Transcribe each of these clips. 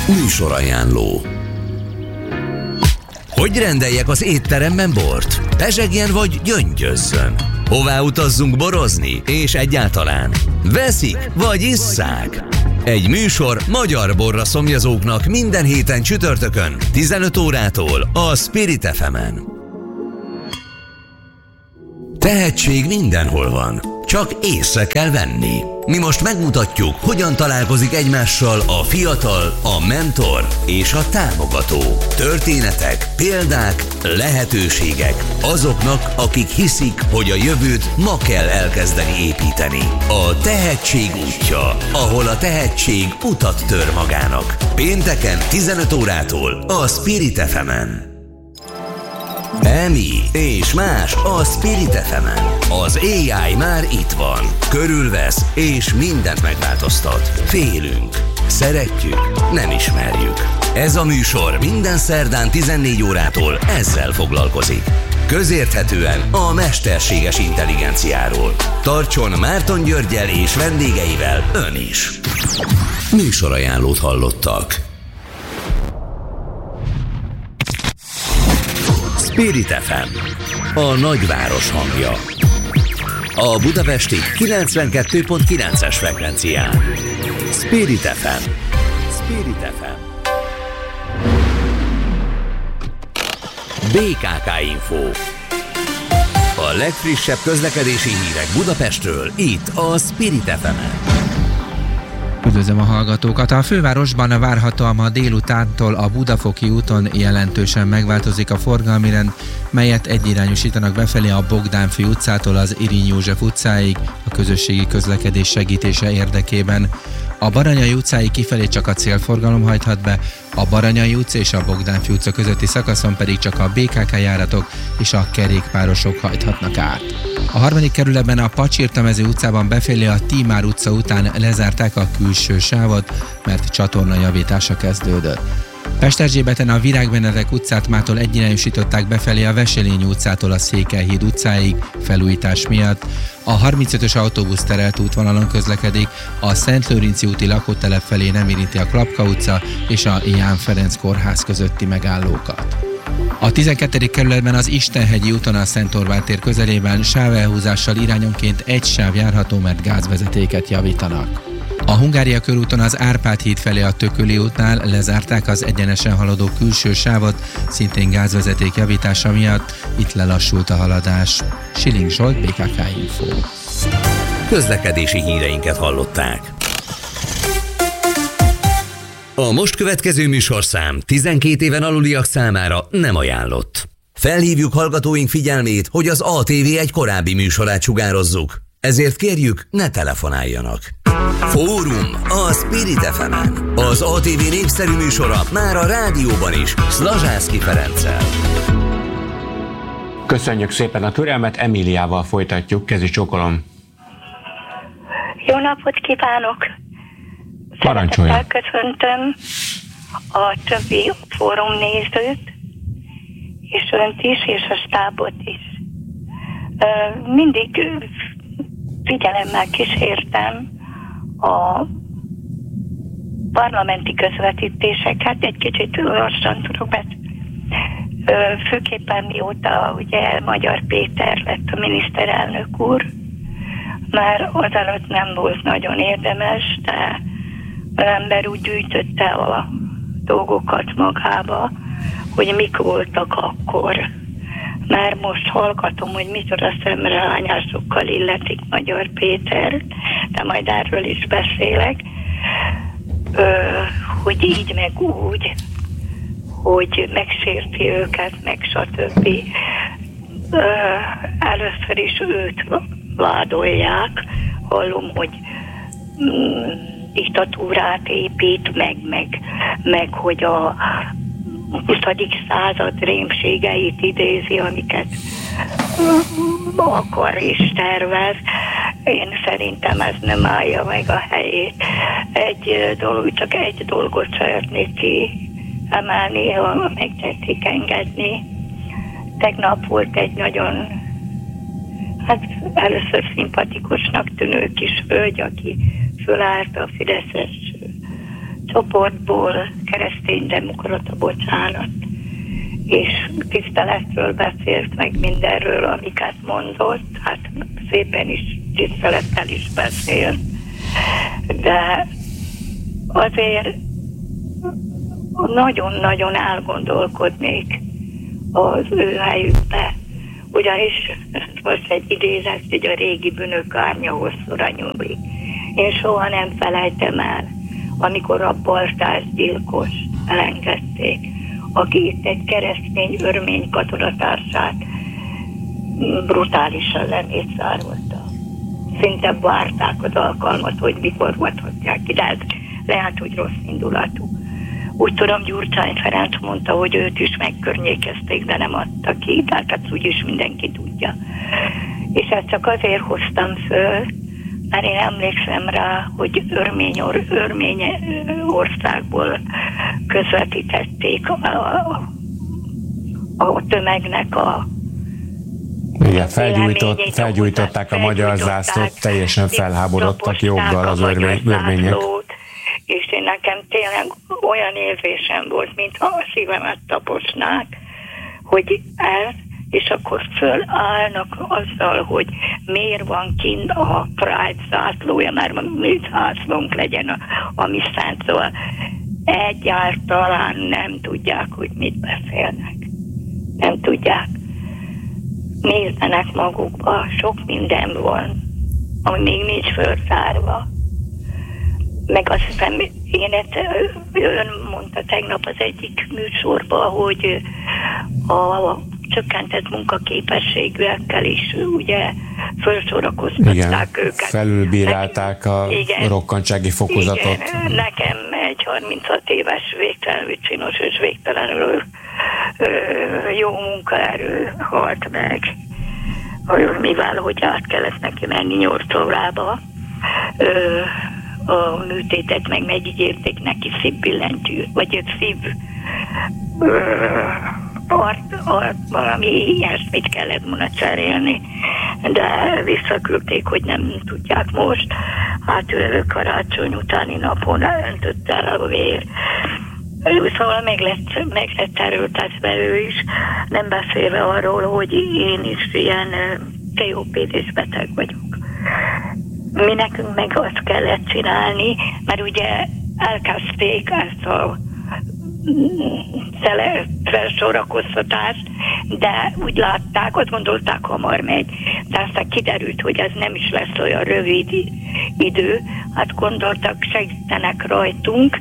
Műsorajánló. Hogy rendeljek az étteremben bort? Pezsegjen vagy gyöngyözzön? Hová utazzunk borozni? És egyáltalán veszik vagy isszák? Egy műsor magyar borra szomjazóknak minden héten csütörtökön 15 órától a Spirit FM-en. Tehetség mindenhol van, csak észre kell venni. Mi most megmutatjuk, hogyan találkozik egymással a fiatal, a mentor és a támogató. Történetek, példák, lehetőségek azoknak, akik hiszik, hogy a jövőt ma kell elkezdeni építeni. A tehetség útja, ahol a tehetség utat tör magának. Pénteken 15 órától a Spirit FM-en. Emi és más a Spirit FM-en. Az AI már itt van. Körülvesz és mindent megváltoztat. Félünk, szeretjük, nem ismerjük. Ez a műsor minden szerdán 14 órától ezzel foglalkozik. Közérthetően a mesterséges intelligenciáról. Tartson Márton Györggyel és vendégeivel ön is. Műsorajánlót hallottak. Spirit FM, a nagyváros hangja. A budapesti 92.9-es frekvencián. Spirit FM. Spirit FM. BKK Info. A legfrissebb közlekedési hírek Budapestről, itt a Spirit FM-en. Üdvözlöm a hallgatókat! A fővárosban várhatóan ma délutántól a Budafoki úton jelentősen megváltozik a forgalmi rend, melyet egyirányosítanak befelé a Bogdánfy utcától az Irinyi József utcáig a közösségi közlekedés segítése érdekében. A Baranyai utcáig kifelé csak a célforgalom hajthat be, a Baranyai utca és a Bogdánfy utca közötti szakaszon pedig csak a BKK járatok és a kerékpárosok hajthatnak át. A 3. kerületben a Pacsirtamező utcában befelé a Tímár utca után lezárták a külső sávot, mert csatornajavítása kezdődött. Pesterzsébeten a Virág-Benedek utcát mától egyirányosították befelé a Veselényi utcától a Székelyhíd utcáig felújítás miatt. A 35-ös autóbusz terelt útvonalon közlekedik, a Szentlőrinci úti lakótelep felé nem érinti a Klapka utca és a Ján Ferenc kórház közötti megállókat. A 12. kerületben az Istenhegyi úton a Szent Orbán tér közelében sávelhúzással irányonként egy sáv járható, mert gázvezetéket javítanak. A Hungária körúton az Árpád híd felé a Tököli útnál lezárták az egyenesen haladó külső sávot, szintén gázvezeték javítása miatt, itt lelassult a haladás. Siling Zsolt, BKK Info. Közlekedési híreinket hallották. A most következő műsorszám 12 éven aluliak számára nem ajánlott. Felhívjuk hallgatóink figyelmét, hogy az ATV egy korábbi műsorát sugározzuk. Ezért kérjük, ne telefonáljanak. Fórum a Spirit FM-en. Az ATV népszerű műsora már a rádióban is, Szlazsászky Ferenccel. Köszönjük szépen a türelmet, Emíliával folytatjuk, kezi csókolom. Jó napot kívánok! Parancsolja! Köszöntöm a többi fórum nézőt, és önt is, és a stábot is. Mindig figyelemmel kísértem a parlamenti közvetítéseket, egy kicsit lassan tudok beszélni. Főképpen mióta ugye Magyar Péter lett a miniszterelnök úr, már azelőtt nem volt nagyon érdemes, de az ember úgy gyűjtötte a dolgokat magába, hogy mik voltak akkor. Már most hallgatom, hogy micsoda szemrehányásokkal illetik Magyar Péter, de majd erről is beszélek, hogy így meg úgy, hogy megsérti őket, meg stb. Először is őt vádolják, hallom, hogy diktatúrát épít, meg hogy a 20. század rémségeit idézi, amiket akar és tervez. Én szerintem ez nem állja meg a helyét. Csak egy dolgot szeretnék kiemelni, ha megtetszik engedni. Tegnap volt egy nagyon, először szimpatikusnak tűnő kis hölgy, aki fölállt a fideszes csoportból, kereszténydemokrata, bocsánat, és tiszteletről beszélt, meg mindenről, amiket mondott, hát szépen is, tisztelettel is beszél, de azért nagyon-nagyon elgondolkodnék az ő helyükbe, ugyanis most egy idézet, hogy a régi bűnök árnya hosszúra nyúlik. Én soha nem felejtem el, amikor a baltás gyilkos elengedték, aki itt egy keresztény örmény katonatársát brutálisan lemészárolta. Szinte várták az alkalmat, hogy mikor vadhatják ki, de ez lehet, hogy rossz indulatú. Úgy tudom, Gyurcsány Ferenc mondta, hogy őt is megkörnyékezték, de nem adta ki, tehát ezt úgyis mindenki tudja. És ezt csak azért hoztam föl, mert én emlékszem rá, hogy örmény országból közvetítették a tömegnek a igen, felgyújtották a magyar zászlót, teljesen felháborodtak joggal az örmények. És én nekem tényleg olyan érzésem volt, mintha a szívemet taposnák, hogy ez, és akkor fölállnak azzal, hogy miért van kint a Pride zászlója, mert mi zászlónk legyen a mi szent, szóval egyáltalán nem tudják, hogy mit beszélnek. Nem tudják. Nézzenek magukba, sok minden van, ami még nincs felzárva. Meg azt hiszem, ön mondta tegnap az egyik műsorban, hogy a csökkentett munkaképességűekkel is ugye felsorakoztatták őket. Felülbírálták a rokkantsági fokozatot. Igen, nekem egy 36 éves végtelenül csinos és végtelenül jó munkaerő halt meg, mivel hogy át kellett neki menni 8 órába. A műtétet meg megígérték neki szívbillentyű, vagy egy szív valami ilyesmit kellett volna cserélni, de visszaküldték, hogy nem tudják most. Hát karácsony utáni napon öntött el a vér. Szóval meg lett erőltetve ő is, nem beszélve arról, hogy én is ilyen COPD-s beteg vagyok. Mi nekünk meg azt kellett csinálni, mert ugye elkezdték ezt a felsorakoztatást, de úgy látták, azt gondolták, hamar megy. De aztán kiderült, hogy ez nem is lesz olyan rövid idő. Hát gondoltak, segítenek rajtunk,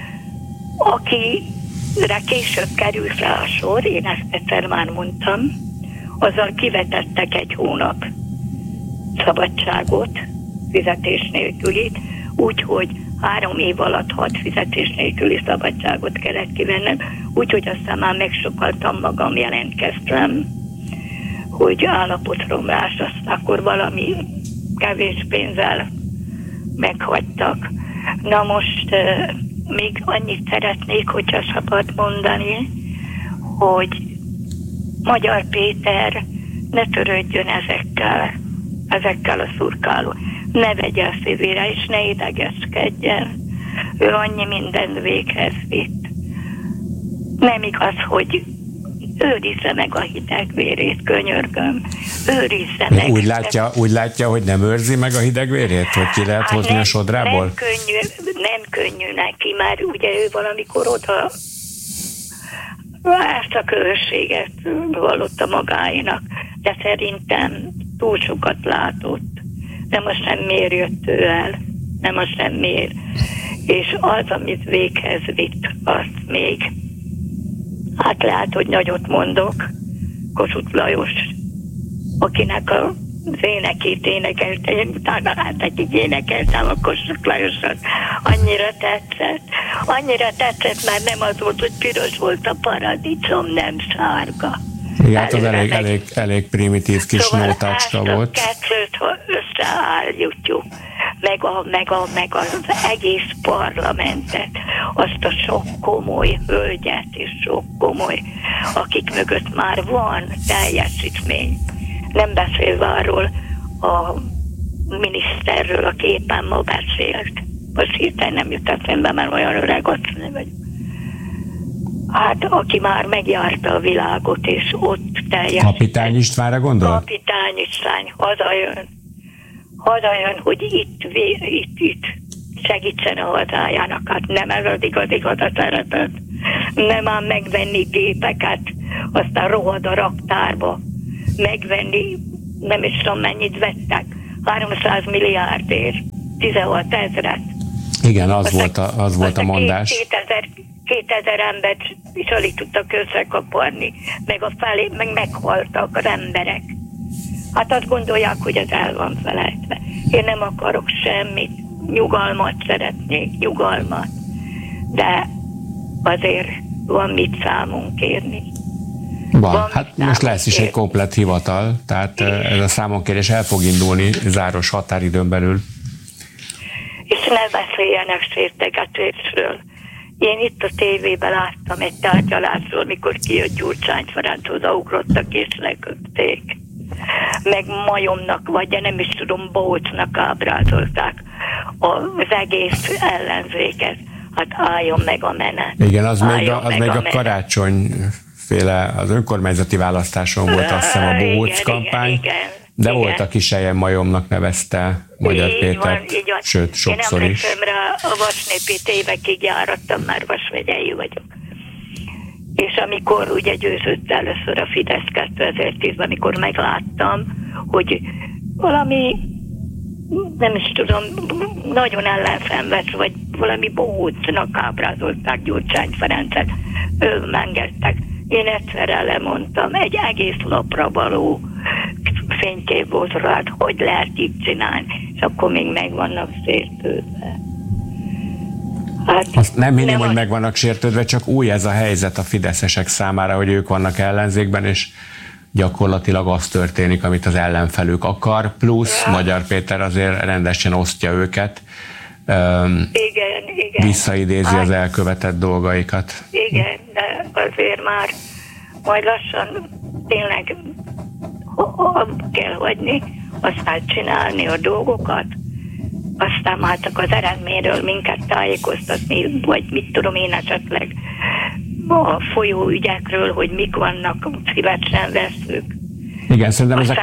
akire később került rá a sor, én ezt egyszer már mondtam, azzal kivetettek 1 hónap szabadságot, fizetés nélkülit, úgyhogy 3 év alatt 6 fizetés nélküli szabadságot kellett kivennem, úgyhogy aztán már megsokaltam magam, jelentkeztem, hogy állapotromlás, aztán akkor valami kevés pénzzel meghagytak. Na most még annyit szeretnék, hogyha szabad mondani, hogy Magyar Péter ne törődjön ezekkel a szurkáló. Ne vegye a szívére, és ne idegeskedjen. Ő annyi minden véghez vitt. Nem igaz, hogy őrizze meg a hidegvérét, könyörgöm. Őrizze meg. Úgy látja, hogy nem őrzi meg a hidegvérét? Hogy ki lehet hozni a sodrából? Nem könnyű neki, mert ugye ő valamikor oda ezt a közösséget vallotta magáinak, de szerintem túl sokat látott. Nem most nem miért jött ő el, nem most nem miért. És az, amit véghez vitt, azt még, hát lehet, hogy nagyot mondok, Kossuth Lajos, akinek az énekét énekelte, én utána látakig énekeltem a Kossuth Lajosat. Annyira tetszett, már nem az volt, hogy piros volt a paradicsom, nem sárga. Igen, hát az elég primitív kis szóval nótácska volt. Kettőt összeállítjuk, meg az egész parlamentet, azt a sok komoly hölgyet és sok komoly, akik mögött már van teljesítmény. Nem beszélve arról a miniszterről, aki éppen ma beszélt. most hirtelen nem jut eszembe, mert olyan öreg asszony vagy. Hát, aki már megjárta a világot, és ott teljes... Kapitány Istvánra gondol? Kapitány István, hazajön, hogy itt segítsen a hazájának. Hát nem ez az igazi hazaszeretet. Nem ám megvenni gépeket, aztán rohad a raktárba. Megvenni, nem is tudom mennyit vettek, 300 milliárdért, 16 000. Igen, az volt a mondás. 2000 embert is alig tudtak összekaparni, meg a felé, meg meghaltak az emberek. Hát azt gondolják, hogy ez el van felejtve. Én nem akarok semmit, nyugalmat szeretnék, nyugalmat. De azért van mit számon kérni. Van. Hát most lesz is egy komplett hivatal, tehát ez a számonkérés el fog indulni záros határidőn belül. És ne beszéljenek sértegetésről. Én itt a tévében láttam egy tárgyalásról, mikor kijött Gyurcsány Ferenc, odaugrottak és leköpték. Meg majomnak, vagy de nem is tudom, bócnak ábrázolták az egész ellenzéket. Hát álljon meg a menet. Igen, az még a karácsonyféle, az önkormányzati választáson volt azt hiszem a bóc kampány. Igen. De volt, aki Selyem majomnak nevezte Magyar Pétert, sőt, sokszor is. Én emlékszem rá, a Vasnépét évekig járattam, már vasmegyei vagyok. És amikor ugye győzött először a Fidesz 2010-ben, amikor megláttam, hogy valami, nem is tudom, nagyon ellenszenves, vagy valami bohócnak ábrázolták Gyurcsány Ferencet, megengedtek. Én egyszerre lemondtam, egy egész lapra való fénykép volt rá, hogy lehet így csinálni, és akkor még meg vannak sértődve. Hát, azt nem hinném, hogy meg vannak sértődve, csak új ez a helyzet a fideszesek számára, hogy ők vannak ellenzékben, és gyakorlatilag az történik, amit az ellenfelük akar, plusz Magyar Péter azért rendesen osztja őket, igen. Visszaidézi az elkövetett dolgaikat. Igen, de azért már majd lassan tényleg kell hagyni, aztán csinálni a dolgokat, aztán már csak az eredményről minket tájékoztatni, vagy mit tudom én esetleg a folyóügyekről, hogy mik vannak, szívesen veszük. Igen, szerintem ezek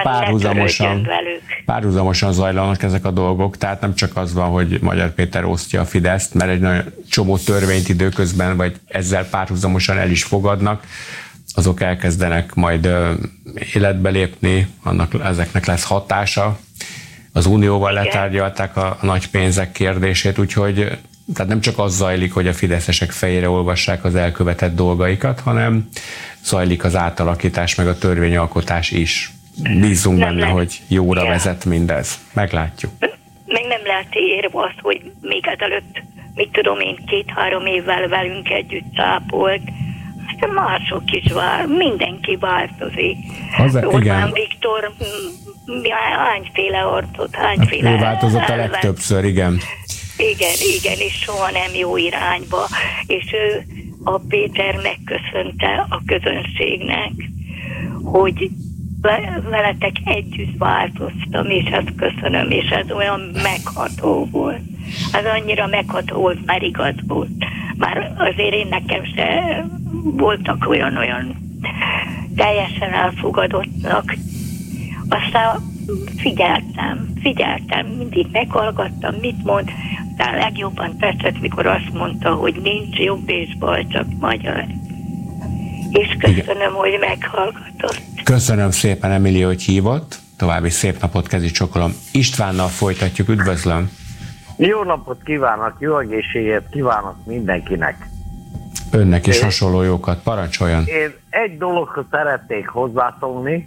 párhuzamosan zajlanak ezek a dolgok, tehát nem csak az van, hogy Magyar Péter osztja a Fideszt, mert egy nagyon csomó törvényt időközben, vagy ezzel párhuzamosan el is fogadnak, azok elkezdenek majd életbe lépni, ezeknek lesz hatása. Az Unióval letárgyalták a nagy pénzek kérdését, úgyhogy tehát nem csak az zajlik, hogy a fideszesek fejére olvassák az elkövetett dolgaikat, hanem zajlik az átalakítás, meg a törvényalkotás is. Bízunk benne, hogy jóra vezet mindez. Meglátjuk. Még nem lehet érve azt, hogy még ezelőtt, mit tudom én, 2-3 évvel velünk együtt tápolt, mások is mindenki változik. Orbán Viktor hányféle arcot, hányféle ő változott a legtöbbször, igen. Igen, és soha nem jó irányba. És a Péter megköszönte a közönségnek, hogy veletek együtt változtam, és ezt köszönöm, és ez olyan megható volt. Ez annyira megható volt, már igaz volt. Már azért én nekem se voltak olyan teljesen elfogadottnak. Aztán figyeltem, mindig meghallgattam, mit mond, de a legjobban tetszett, mikor azt mondta, hogy nincs jobb és bal, csak magyar. És köszönöm, hogy meghallgatott. Köszönöm szépen, Emília, hogy hívott. További szép napot, kezi csokolom. Istvánnal folytatjuk, üdvözlöm. Jó napot kívánok, jó egészséget kívánok mindenkinek. Önnek is hasonló jókat, parancsoljon. Én egy dologhoz szeretnék hozzászólni.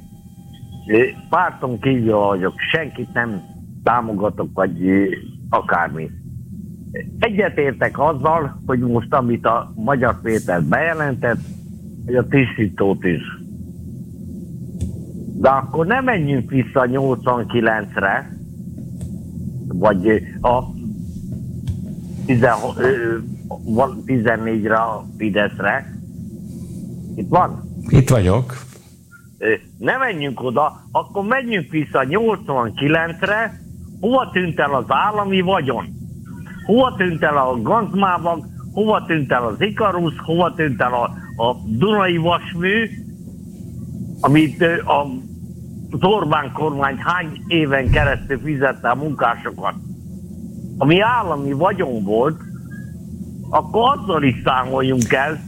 Párton kívül vagyok, senkit nem támogatok, vagy akármi. Egyetértek azzal, hogy most amit a Magyar Péter bejelentett, hogy a tisztítót is. De akkor nem menjünk vissza 89-re, vagy a 14-re a Fideszre. Itt van? Itt vagyok. Ne menjünk oda, akkor menjünk vissza 89-re, hova tűnt el az állami vagyon? Hova tűnt el a Gazmávag, hova tűnt el az Ikarus, hova tűnt el a Dunai vasmű, amit az Orbán kormány hány éven keresztül fizette a munkásokat. Ami állami vagyon volt, akkor azzal is számoljunk el.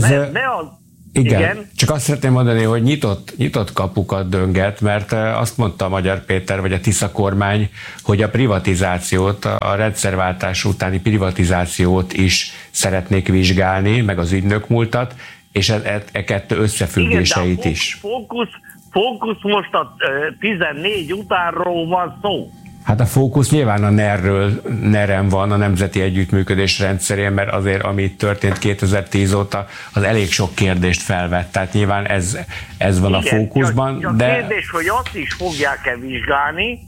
Igen, csak azt szeretném mondani, hogy nyitott kapukat dönget, mert azt mondta Magyar Péter, vagy a Tisza kormány, hogy a privatizációt, a rendszerváltás utáni privatizációt is szeretnék vizsgálni, meg az ügynökmúltat, és e kettő összefüggéseit is. Fókusz most a 14 utánról van szó. Hát a fókusz nyilván a NER-en van, a Nemzeti Együttműködés rendszerén, mert azért, ami itt történt 2010 óta, az elég sok kérdést felvett. Tehát nyilván ez van a fókuszban. Csak kérdés, hogy azt is fogják-e vizsgálni,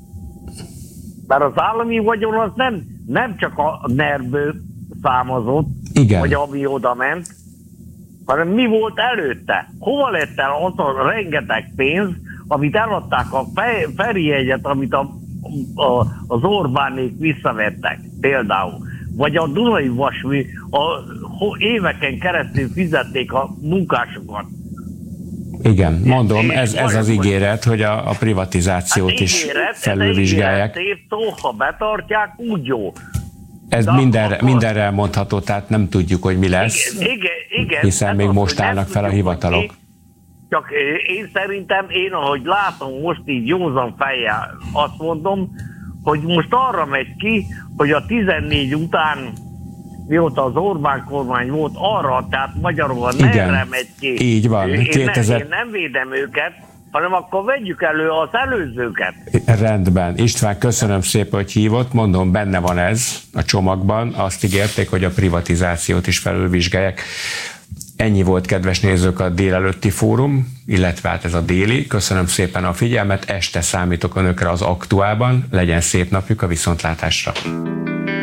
mert az állami vagyon az nem csak a NER-ből számozott, igen, vagy ami oda ment, hanem mi volt előtte? Hova lett el az a rengeteg pénz, amit eladták a ferjegyet, amit az Orbánék visszavettek például. Vagy a Dunai vasmű, éveken keresztül fizették a munkásokat. Igen, mondom, ez az ígéret, hogy a privatizációt is felülvizsgálják. Ez szép szó, ha betartják, úgy jó. Ez mindenre elmondható, tehát nem tudjuk, hogy mi lesz, igen, hiszen még most állnak fel a hivatalok. Csak én szerintem, ahogy látom most így józan fejjel, azt mondom, hogy most arra megy ki, hogy a 14 után, mióta az Orbán kormány volt, arra, tehát magyarul erre megy ki. Így van. Én nem védem őket, hanem akkor vegyük elő az előzőket. Rendben. István, köszönöm szépen, hogy hívott. Mondom, benne van ez a csomagban. Azt ígérték, hogy a privatizációt is felülvizsgálják. Ennyi volt, kedves nézők, a délelőtti fórum, illetve hát ez a déli. Köszönöm szépen a figyelmet, este számítok önökre az Aktuálban. Legyen szép napjuk, a viszontlátásra!